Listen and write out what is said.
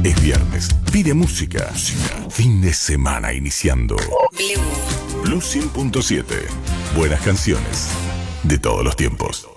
Es viernes. Pide música. Fin de semana iniciando. Blue 100.7. Buenas canciones de todos los tiempos.